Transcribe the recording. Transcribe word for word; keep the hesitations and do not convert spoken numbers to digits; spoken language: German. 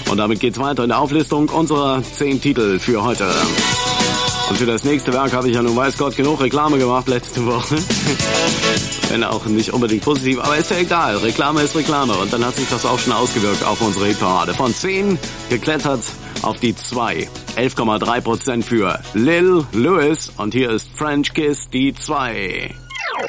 Und damit geht's weiter in der Auflistung unserer zehn Titel für heute. Und für das nächste Werk habe ich ja nun weiß Gott genug Reklame gemacht letzte Woche. Wenn auch nicht unbedingt positiv, aber ist ja egal. Reklame ist Reklame. Und dann hat sich das auch schon ausgewirkt auf unsere Hitparade. Von zehn geklettert auf die zwei. elf Komma drei Prozent für Lil Louis. Und hier ist French Kiss, die zwei.